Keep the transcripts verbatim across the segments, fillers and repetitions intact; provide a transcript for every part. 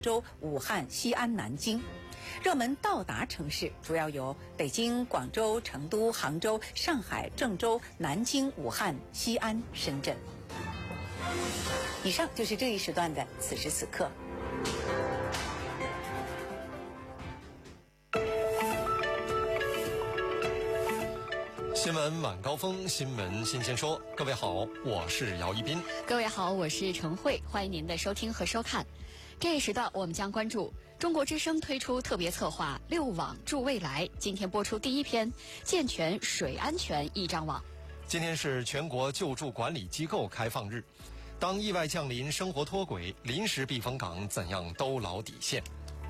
州、武汉、西安、南京。热门到达城市主要有北京、广州、成都、杭州、上海、郑州、南京、武汉、西安、深圳。以上就是这一时段的此时此刻。 新闻晚高峰，新闻新鲜说。各位好，我是姚一斌。 各位好，我是陈慧，欢迎您的收听和收看。这一时段我们将关注中国之声推出特别策划“六网助未来”，今天播出第一篇健全水安全一张网。 今天是全国救助管理机构开放日，当意外降临，生活脱轨，临时避风港怎样兜牢底线？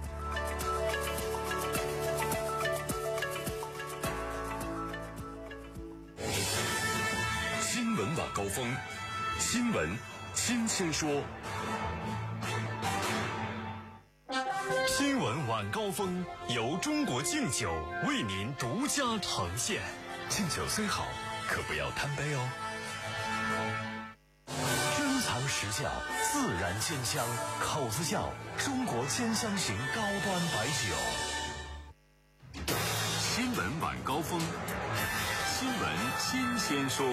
新闻晚高峰，新闻新鲜说。新闻晚高峰由中国敬酒为您独家呈现。敬酒虽好，可不要贪杯哦。珍藏时效，自然鲜香，口子窖中国鲜香型高端白酒。新闻晚高峰，新闻新鲜说。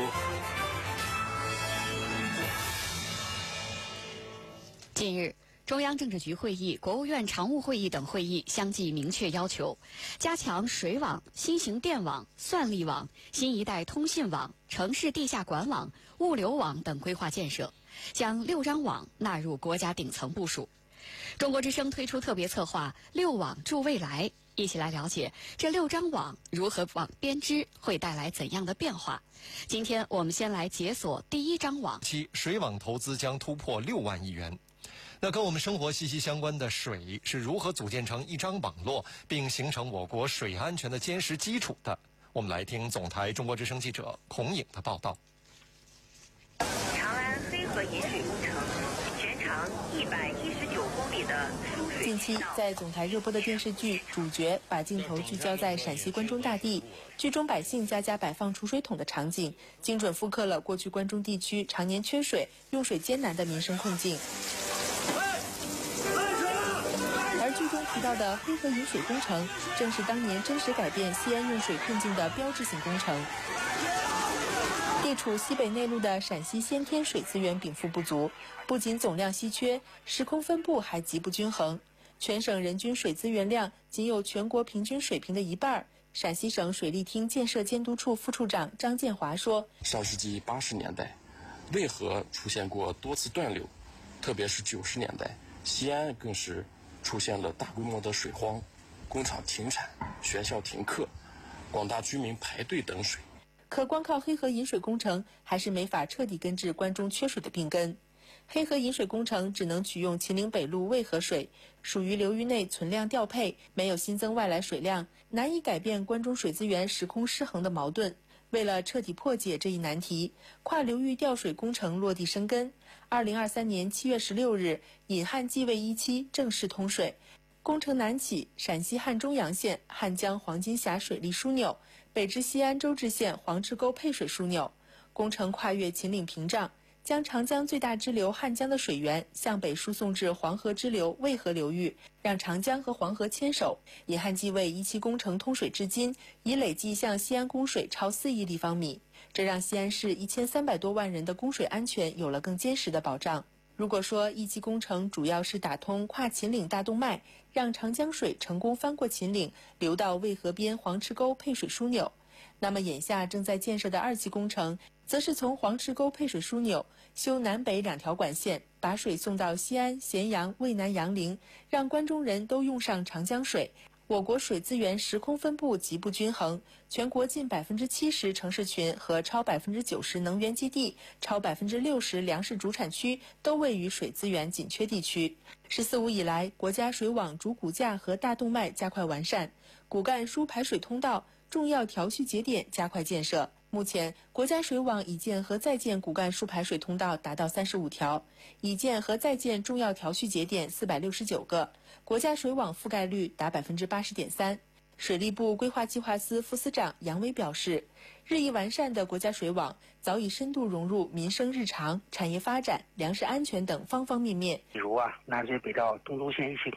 近日，中央政治局会议、国务院常务会议等会议相继明确要求，加强水网、新型电网、算力网、新一代通信网、城市地下管网、物流网等规划建设，将六张网纳入国家顶层部署。中国之声推出特别策划“六网助未来”，一起来了解这六张网如何网编织，会带来怎样的变化。今天我们先来解锁第一张网。 其水网投资将突破六万亿元。那跟我们生活息息相关的水是如何组建成一张网络，并形成我国水安全的坚实基础的？我们来听总台中国之声记者孔颖的报道。 长安黑河引水工程，全长一百一十九公里的输水。 近期在总台热播的电视剧《主角》，把镜头聚焦在陕西关中大地，剧中百姓家家摆放储水桶的场景，精准复刻了过去关中地区常年缺水、用水艰难的民生困境。而剧中提到的黑河引水工程，正是当年真实改变西安用水困境的标志性工程。地处西北内陆的陕西先天水资源禀赋不足，不仅总量稀缺，时空分布还极不均衡。全省人均水资源量仅有全国平均水平的一半。陕西省水利厅建设监督处副处长张建华说： 上世纪八十年代，渭河出现过多次断流，特别是九十年代，西安更是出现了大规模的水荒，工厂停产，学校停课，广大居民排队等水。 可光靠黑河引水工程还是没法彻底根治关中缺水的病根。黑河引水工程只能取用秦岭北路渭河水，属于流域内存量调配，没有新增外来水量，难以改变关中水资源时空失衡的矛盾。为了彻底破解这一难题，跨流域调水工程落地生根。二零二三年七月十六日，引汉济渭一期正式通水。工程南起陕西汉中阳县汉江黄金峡水利枢纽，北至西安周至县黄池沟配水枢纽。工程跨越秦岭屏障，将长江最大支流汉江的水源向北输送至黄河支流渭河流域，让长江和黄河牵手。引汉济渭一期工程通水至今，已累计向西安供水超四亿立方米，这让西安市一千三百多万人的供水安全有了更坚实的保障。如果说一期工程主要是打通跨秦岭大动脉，让长江水成功翻过秦岭，流到渭河边黄池沟配水枢纽，那么眼下正在建设的二期工程，则是从黄池沟配水枢纽修南北两条管线，把水送到西安、咸阳、渭南、杨凌，让关中人都用上长江水。我国水资源时空分布极不均衡，全国近百分之七十城市群和超百分之九十能源基地、超百分之六十粮食主产区都位于水资源紧缺地区。“十四五”以来，国家水网主骨架和大动脉加快完善，骨干输排水通道、重要调蓄节点加快建设。目前，国家水网已建和在建骨干输排水通道达到三十五条，已建和在建重要调蓄节点四百六十九个，国家水网覆盖率达百分之八十点三。 水利部规划计划司副司长杨伟表示，日益完善的国家水网早已深度融入民生日常、产业发展、粮食安全等方方面面。 比如啊，南水北调东中线一系